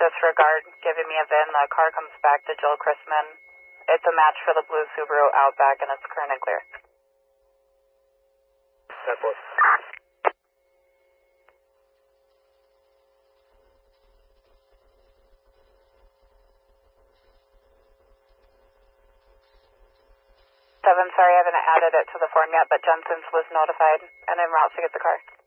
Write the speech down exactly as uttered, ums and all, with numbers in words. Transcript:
disregard giving me a V I N. The car comes back to Jill Chrisman. It's a match for the blue Subaru Outback, and it's current and clear. ten four. Seven, sorry, I haven't added it to the form yet, but Jensen's was notified and en route to get the car.